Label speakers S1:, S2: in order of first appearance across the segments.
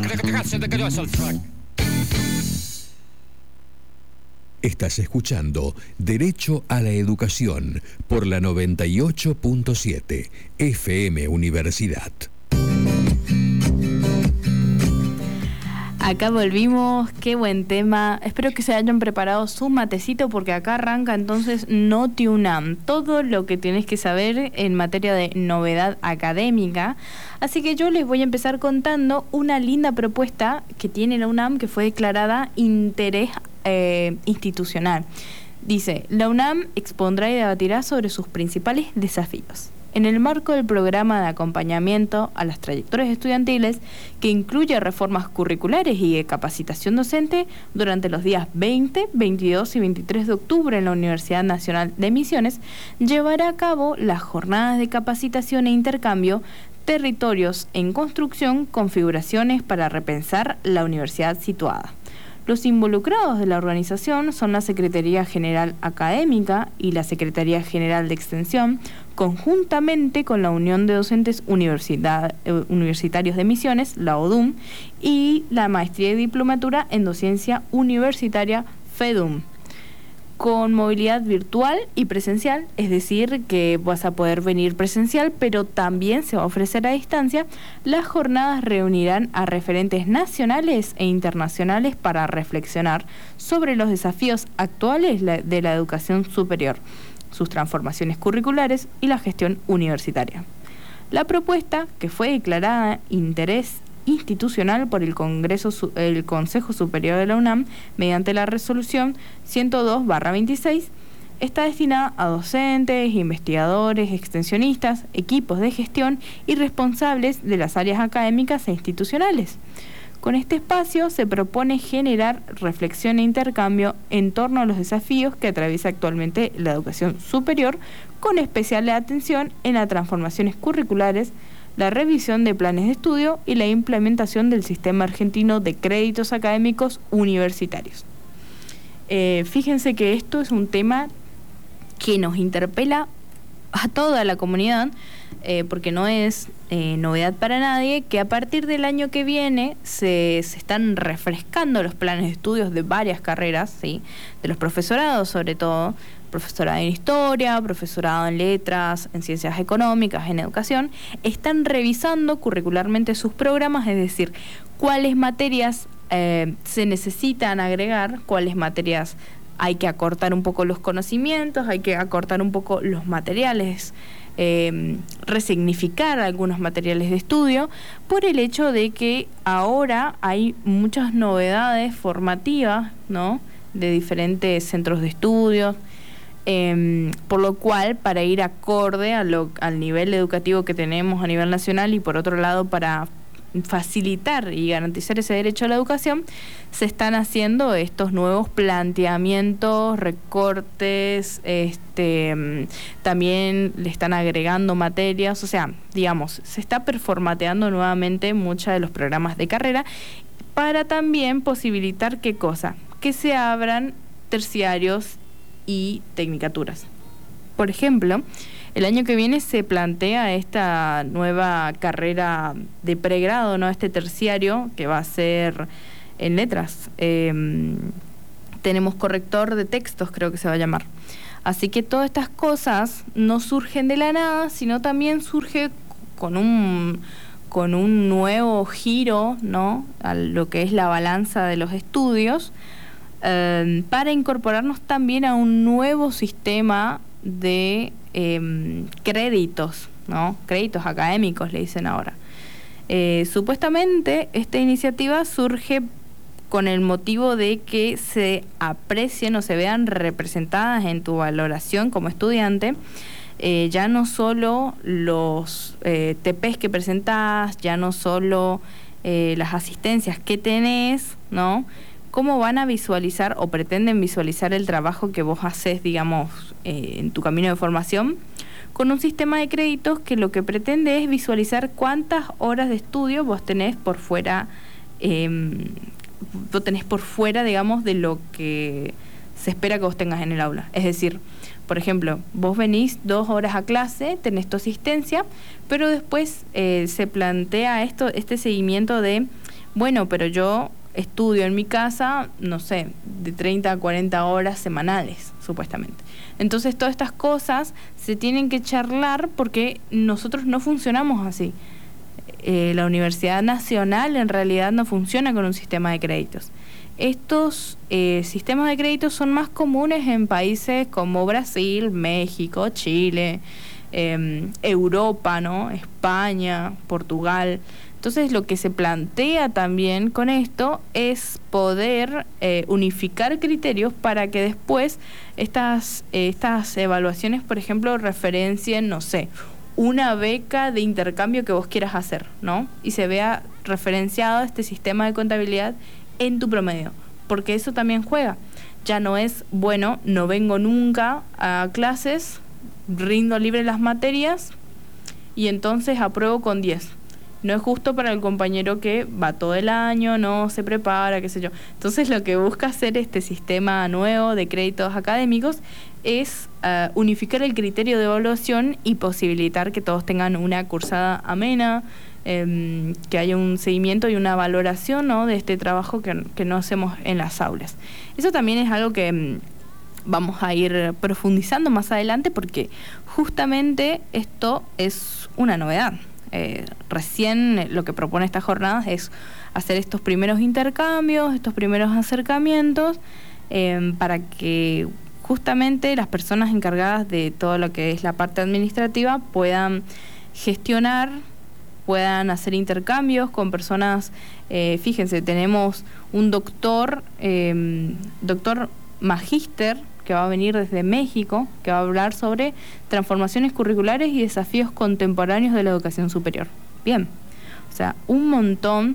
S1: Estás escuchando Derecho a la Educación por la 98.7 FM Universidad.
S2: Acá volvimos, qué buen tema. Espero que se hayan preparado su matecito porque acá arranca entonces Noti UNAM. Todo lo que tenés que saber en materia de novedad académica. Así que yo les voy a empezar contando una linda propuesta que tiene la UNAM que fue declarada interés institucional. Dice, la UNAM expondrá y debatirá sobre sus principales desafíos. En el marco del programa de acompañamiento a las trayectorias estudiantiles, que incluye reformas curriculares y de capacitación docente, durante los días 20, 22 y 23 de octubre en la Universidad Nacional de Misiones, llevará a cabo las jornadas de capacitación e intercambio Territorios en Construcción, configuraciones para repensar la universidad situada. Los involucrados de la organización son la Secretaría General Académica y la Secretaría General de Extensión, conjuntamente con la Unión de Docentes Universitarios de Misiones, la ODUM, y la Maestría y Diplomatura en Docencia Universitaria, FEDUM, con movilidad virtual y presencial, es decir, que vas a poder venir presencial, pero también se va a ofrecer a distancia. Las jornadas reunirán a referentes nacionales e internacionales para reflexionar sobre los desafíos actuales de la educación superior, sus transformaciones curriculares y la gestión universitaria. La propuesta, que fue declarada interés institucional por el Consejo Superior de la UNAM mediante la resolución 102/26, está destinada a docentes, investigadores, extensionistas, equipos de gestión y responsables de las áreas académicas e institucionales. Con este espacio se propone generar reflexión e intercambio en torno a los desafíos que atraviesa actualmente la educación superior, con especial atención en las transformaciones curriculares, la revisión de planes de estudio y la implementación del sistema argentino de créditos académicos universitarios. Fíjense que esto es un tema que nos interpela a toda la comunidad, porque no es novedad para nadie que a partir del año que viene se están refrescando los planes de estudios de varias carreras, ¿sí? De los profesorados sobre todo, profesorado en historia, profesorado en letras, en ciencias económicas, en educación, están revisando curricularmente sus programas, es decir, cuáles materias se necesitan agregar, cuáles materias hay que acortar un poco los conocimientos, hay que acortar un poco los materiales, resignificar algunos materiales de estudio, por el hecho de que ahora hay muchas novedades formativas, ¿no?, de diferentes centros de estudios. Por lo cual, para ir acorde al nivel educativo que tenemos a nivel nacional y por otro lado para facilitar y garantizar ese derecho a la educación, se están haciendo estos nuevos planteamientos, recortes, también le están agregando materias, o sea, digamos, se está performateando nuevamente muchos de los programas de carrera para también posibilitar ¿qué cosa? Que se abran terciarios y tecnicaturas. Por ejemplo, el año que viene se plantea esta nueva carrera de pregrado, ¿no?, este terciario que va a ser en letras. Tenemos corrector de textos, creo que se va a llamar. Así que todas estas cosas no surgen de la nada, sino también surge con un nuevo giro, ¿no?, a lo que es la balanza de los estudios, para incorporarnos también a un nuevo sistema de créditos, ¿no?, créditos académicos le dicen ahora. Supuestamente esta iniciativa surge con el motivo de que se aprecien o se vean representadas en tu valoración como estudiante, ya no solo los TPs que presentás, ya no solo las asistencias que tenés, ¿no?, cómo van a visualizar o pretenden visualizar el trabajo que vos haces, digamos, en tu camino de formación, con un sistema de créditos que lo que pretende es visualizar cuántas horas de estudio vos tenés por fuera, digamos, de lo que se espera que vos tengas en el aula. Es decir, por ejemplo, vos venís 2 horas a clase, tenés tu asistencia, pero después se plantea este seguimiento de, Bueno, pero yo estudio en mi casa, no sé, de 30 a 40 horas semanales, supuestamente. Entonces todas estas cosas se tienen que charlar porque nosotros no funcionamos así. La Universidad Nacional en realidad no funciona con un sistema de créditos. Estos sistemas de créditos son más comunes en países como Brasil, México, Chile, Europa, ¿no? España, Portugal. Entonces lo que se plantea también con esto es poder unificar criterios para que después estas evaluaciones, por ejemplo, referencien, no sé, una beca de intercambio que vos quieras hacer, ¿no? Y se vea referenciado este sistema de contabilidad en tu promedio, porque eso también juega. Ya no es, bueno, no vengo nunca a clases, rindo libre las materias y entonces apruebo con 10. No es justo para el compañero que va todo el año, no se prepara, qué sé yo. Entonces lo que busca hacer este sistema nuevo de créditos académicos es unificar el criterio de evaluación y posibilitar que todos tengan una cursada amena, que haya un seguimiento y una valoración, ¿no?, de este trabajo que no hacemos en las aulas. Eso también es algo que vamos a ir profundizando más adelante porque justamente esto es una novedad. Recién lo que propone esta jornada es hacer estos primeros intercambios, estos primeros acercamientos, para que justamente las personas encargadas de todo lo que es la parte administrativa puedan gestionar, puedan hacer intercambios con personas. Fíjense, tenemos un doctor magíster que va a venir desde México, que va a hablar sobre transformaciones curriculares y desafíos contemporáneos de la educación superior. Bien, o sea, un montón.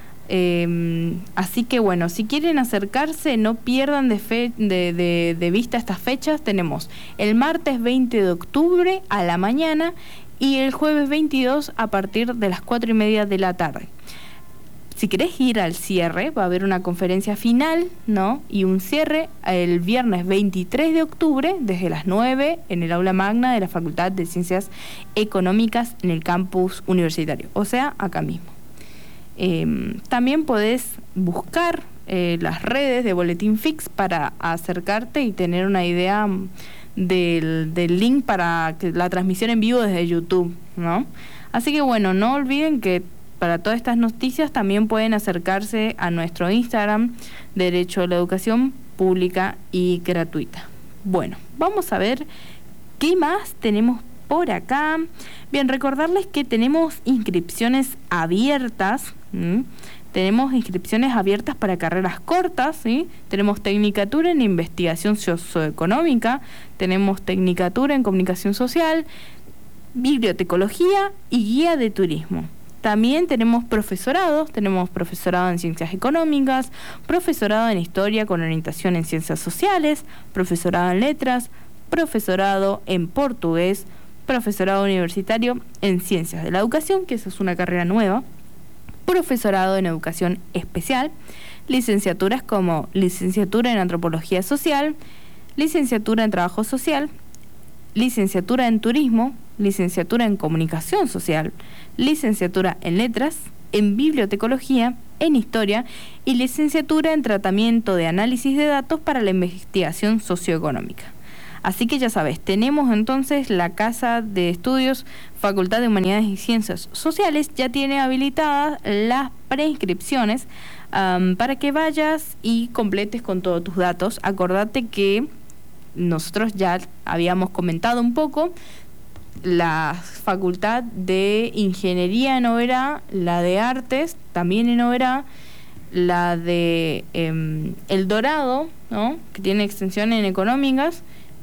S2: Así que bueno, si quieren acercarse, no pierdan de vista estas fechas. Tenemos el martes 20 de octubre a la mañana y el jueves 22 a partir de las 4:30 de la tarde. Si querés ir al cierre, va a haber una conferencia final, ¿no?, y un cierre el viernes 23 de octubre desde las 9 en el aula magna de la Facultad de Ciencias Económicas en el campus universitario, o sea, acá mismo. También podés buscar las redes de Boletín Fix para acercarte y tener una idea del link para la transmisión en vivo desde YouTube, ¿no? Así que bueno, no olviden que para todas estas noticias también pueden acercarse a nuestro Instagram, Derecho a la Educación Pública y Gratuita. Bueno, vamos a ver qué más tenemos por acá. Bien, recordarles que tenemos inscripciones abiertas. Tenemos inscripciones abiertas para carreras cortas, ¿sí? Tenemos tecnicatura en investigación socioeconómica, tenemos tecnicatura en comunicación social, bibliotecología y guía de turismo. También tenemos profesorado en ciencias económicas, profesorado en historia con orientación en ciencias sociales, profesorado en letras, profesorado en portugués, profesorado universitario en ciencias de la educación, que esa es una carrera nueva, profesorado en educación especial, licenciaturas como licenciatura en antropología social, licenciatura en trabajo social, licenciatura en turismo, licenciatura en comunicación social, licenciatura en letras, en bibliotecología, en historia y licenciatura en tratamiento de análisis de datos para la investigación socioeconómica. Así que ya sabes, tenemos entonces la Casa de Estudios Facultad de Humanidades y Ciencias Sociales, ya tiene habilitadas las preinscripciones para que vayas y completes con todos tus datos. Acordate que nosotros ya habíamos comentado un poco la Facultad de Ingeniería en Oberá, la de Artes también en Oberá, la de El Dorado, ¿no?, que tiene extensión en Económicas,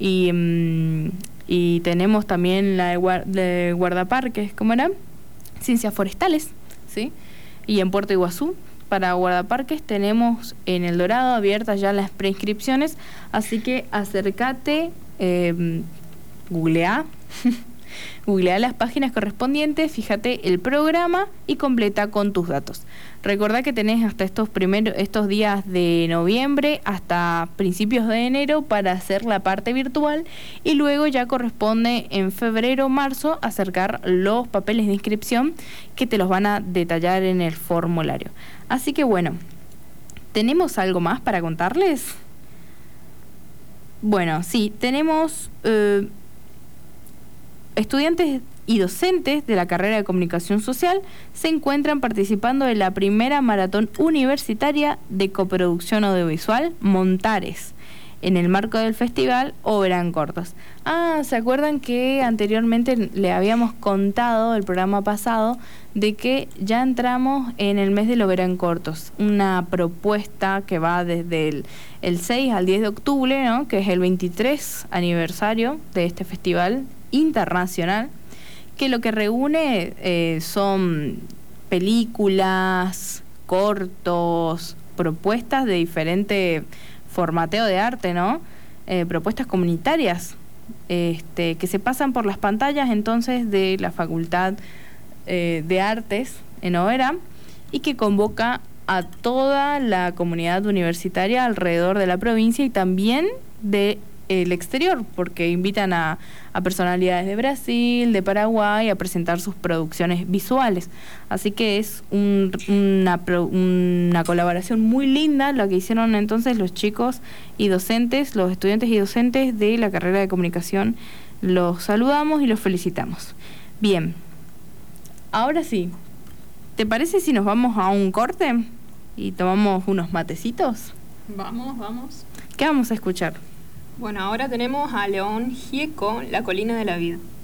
S2: y tenemos también la de Guardaparques, ¿cómo era? Ciencias Forestales, ¿sí? Y en Puerto Iguazú, para Guardaparques, tenemos en El Dorado abiertas ya las preinscripciones, así que acércate, googleá Googlea las páginas correspondientes, fíjate el programa y completa con tus datos. Recordá que tenés hasta estos días de noviembre hasta principios de enero para hacer la parte virtual y luego ya corresponde en febrero o marzo acercar los papeles de inscripción que te los van a detallar en el formulario. Así que bueno, ¿tenemos algo más para contarles? Bueno, sí, tenemos estudiantes y docentes de la carrera de Comunicación Social se encuentran participando en la primera maratón universitaria de coproducción audiovisual Montares, en el marco del festival O Verán Cortos. ¿Se acuerdan que anteriormente le habíamos contado el programa pasado de que ya entramos en el mes de O Verán Cortos? Una propuesta que va desde el 6 al 10 de octubre, ¿no? Que es el 23 aniversario de este festival internacional, que lo que reúne son películas, cortos, propuestas de diferente formateo de arte, ¿no? Propuestas comunitarias que se pasan por las pantallas entonces de la Facultad de Artes en Oberá y que convoca a toda la comunidad universitaria alrededor de la provincia y también del exterior, porque invitan a personalidades de Brasil, de Paraguay, a presentar sus producciones visuales. Así que es una colaboración muy linda la que hicieron entonces los chicos y docentes, los estudiantes y docentes de la carrera de comunicación. Los saludamos y los felicitamos. Bien, ahora sí, ¿te parece si nos vamos a un corte y tomamos unos matecitos?
S3: Vamos.
S2: ¿Qué vamos a escuchar?
S3: Bueno, ahora tenemos a León Gieco, La colina de la vida.